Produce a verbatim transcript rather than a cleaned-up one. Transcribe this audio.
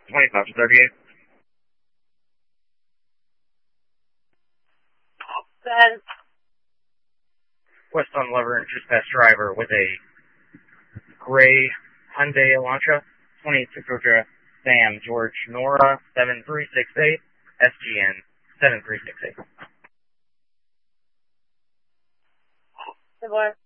twenty-five to thirty-eight. Then, West on Lover and just past driver with a gray Hyundai Elantra, twenty-two Georgia, Sam George Nora, seven three six eight, S G N, seven three six eight. the boy.